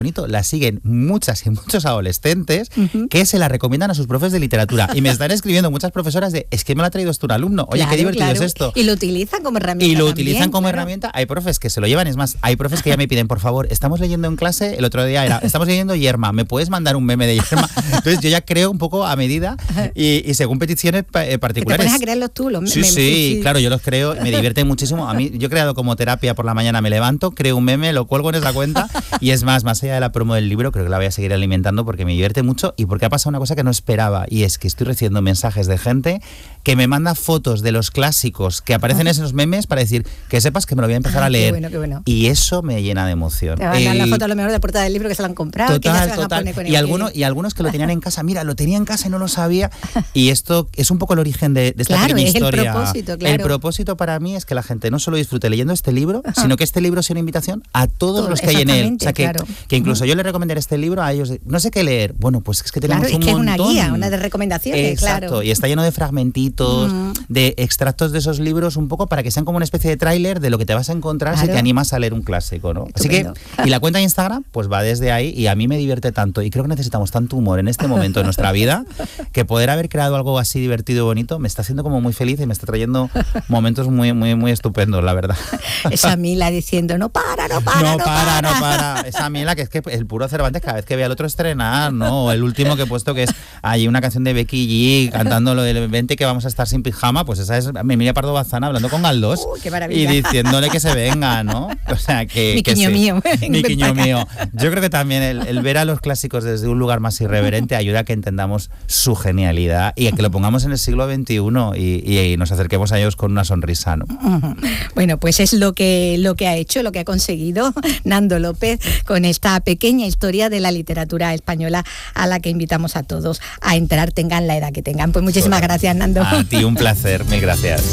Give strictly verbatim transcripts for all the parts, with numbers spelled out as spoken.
bonito, la siguen muchas y muchos adolescentes uh-huh. que se la recomiendan a sus profes de literatura y me están escribiendo muchas profesoras de es que me lo ha traído esto un alumno, oye, claro, qué divertido claro. es esto. Y lo utilizan como herramienta Y lo también, utilizan como claro. herramienta, hay profes que se lo llevan, es más, hay profes que ya me piden, por favor, estamos leyendo en clase, el otro día era, estamos leyendo Yerma, ¿me puedes mandar un meme de Yerma? Entonces yo ya creo un poco a medida y, y según peticiones eh, particulares. ¿Te pones a crearlos tú? Los sí, memes, sí, sí, sí, claro, yo los creo, me divierte muchísimo. A mí, yo he creado como terapia por la mañana, me levanto, creo un meme, lo cuelgo en esa cuenta y es más, más allá de la promo del libro, creo que la voy a seguir alimentando porque me divierte mucho y porque ha pasado una cosa que no esperaba y es que estoy recibiendo mensajes de gente que me manda fotos de los clásicos que aparecen en esos memes para decir que sepas que me lo voy a empezar ah, a leer. Qué bueno, qué bueno. Y eso me llena de emoción. Te van a dar la foto a lo mejor de la portada del libro que se lo han comprado. Total, que ya se van total. A poner con y, algunos, y algunos que lo tenían en casa, mira, lo tenía en casa y no lo sabía. Y esto es un poco el origen de, de esta claro, pequeña es historia. El propósito, claro. El propósito para mí es que la gente no solo disfrute leyendo este libro, Ajá. sino que este libro sea una invitación a todos Todo, los que hay en él. O sea, que, claro. que incluso uh-huh. yo le recomendaré este libro a ellos. No sé qué leer. Bueno, pues es que tenemos claro, un es que montón. Es una guía, una de recomendaciones, Exacto, claro. Y está lleno de fragmentitos, uh-huh. de extractos de esos libros, un poco para que sean como una especie de tráiler de lo que te vas a encontrar claro. si te animas a leer un clásico, ¿no? Estupendo. Así que, y la cuenta de Instagram, pues va desde ahí y a mí me divierte tanto y creo que necesitamos tanto humor en este momento de nuestra vida que poder haber creado algo así divertido y bonito me está haciendo como muy feliz y me está trayendo momentos muy, muy, muy estupendos, la verdad. Esa Mila diciendo, no para, no para, no, no para, para. no para. Esa Mila que es que el puro Cervantes cada vez que ve al otro estrenar, ¿no? El último que he puesto que es hay una canción de Becky G cantando lo del vente que vamos a estar sin pijama, pues esa es Emilia Pardo Bazán hablando con Galdós uh, qué maravilla. y diciéndole que se venga, ¿no? O sea, que... Mi que quiño sí. mío. Mi quiño mío. Yo creo que también el, el ver a los clásicos desde un lugar más irreverente ayuda a que entendamos su genialidad y a que lo pongamos en el siglo veintiuno y, y, y nos acerquemos a ellos con una sonrisa, ¿no? Bueno, pues es lo que, lo que ha hecho, lo que ha conseguido Nando López con esta pequeña historia de la literatura española a la que invitamos a todos a entrar, tengan la edad que tengan. Pues muchísimas bueno, gracias, Nando. A ti un placer, mil gracias.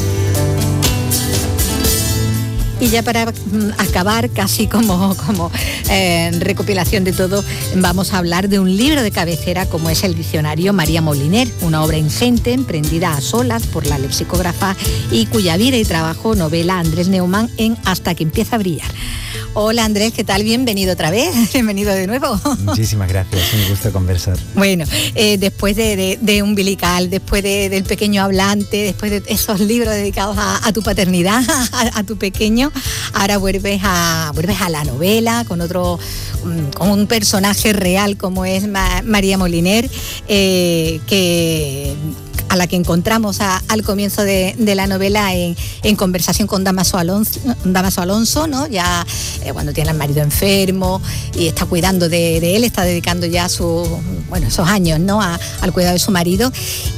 Y ya para acabar, casi como, como eh, recopilación de todo, vamos a hablar de un libro de cabecera como es el diccionario María Moliner, una obra ingente, emprendida a solas por la lexicógrafa y cuya vida y trabajo novela Andrés Neumann en Hasta que empieza a brillar. Hola Andrés, ¿qué tal? Bienvenido otra vez, bienvenido de nuevo. Muchísimas gracias, un gusto conversar. Bueno, eh, después de, de, de Umbilical, después de, del Pequeño Hablante, después de esos libros dedicados a, a tu paternidad, a, a tu pequeño, ahora vuelves a, vuelves a la novela con otro, con un personaje real como es Ma, María Moliner, eh, que... a la que encontramos a, al comienzo de, de la novela en, en conversación con Dámaso Alonso, Dámaso Alonso, ¿no? Ya eh, cuando tiene al marido enfermo y está cuidando de, de él, está dedicando ya su, bueno, esos años, ¿no? A, al cuidado de su marido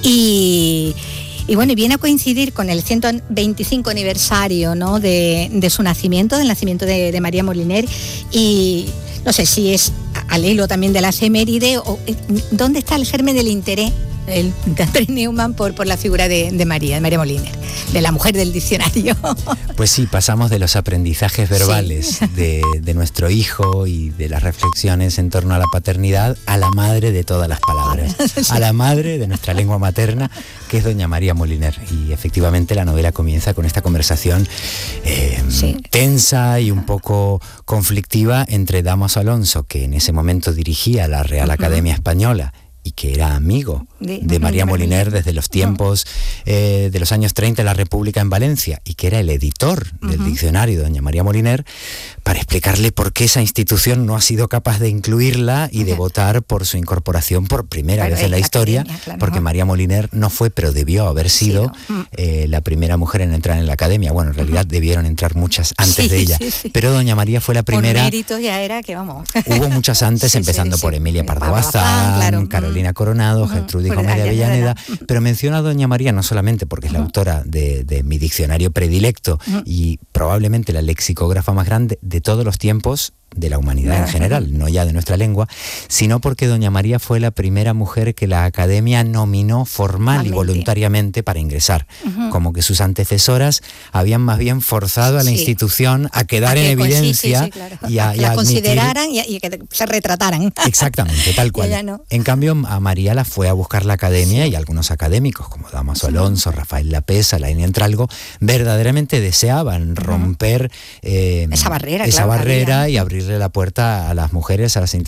y... Y bueno, y viene a coincidir con el ciento veinticinco aniversario, ¿no? de, de su nacimiento, del nacimiento de, de María Moliner. Y no sé si es al hilo también de las efemérides o dónde está el germen del interés el de Andrés Neumann por, por la figura de, de María, de María Moliner, de la mujer del diccionario. Pues sí, pasamos de los aprendizajes verbales sí. de, de nuestro hijo y de las reflexiones en torno a la paternidad a la madre de todas las palabras, sí. a la madre de nuestra lengua materna, que es doña María Moliner. Y efectivamente la novela comienza con esta conversación eh, sí. tensa y un poco conflictiva entre Dámaso Alonso, que en ese momento dirigía la Real uh-huh. Academia Española, y que era amigo de, de María Moliner desde los tiempos eh, de los años treinta en la República en Valencia y que era el editor del uh-huh. diccionario, doña María Moliner, para explicarle por qué esa institución no ha sido capaz de incluirla y de uh-huh. votar por su incorporación por primera claro, vez en la, la historia, academia, claro, porque María Moliner no fue, pero debió haber sido sí, no. eh, la primera mujer en entrar en la academia. Bueno, en realidad uh-huh. debieron entrar muchas antes sí, de ella, sí, sí. pero doña María fue la primera. Por mérito ya era que vamos. Hubo muchas antes, sí, empezando sí, por sí. Emilia Pardo Bazán, claro. Carolina Coronado, Gertrudis Gómez de Avellaneda, pero menciona a doña María no solamente porque es la autora de, de mi diccionario predilecto uh-huh. y probablemente la lexicógrafa más grande de todos los tiempos de la humanidad en general, no ya de nuestra lengua, sino porque doña María fue la primera mujer que la Academia nominó formal y voluntariamente para ingresar, uh-huh. como que sus antecesoras habían más bien forzado a la sí. institución a quedar a en evidencia sí, sí, sí, claro. y a, a y la a consideraran y, a, y que se retrataran. Exactamente, tal cual. No. En cambio, a María la fue a buscar la Academia sí. y algunos académicos, como Dámaso sí. Alonso, Rafael Lapesa, Laín Entralgo, verdaderamente deseaban uh-huh. romper eh, esa barrera, esa claro, barrera y abrir la puerta a las mujeres, a las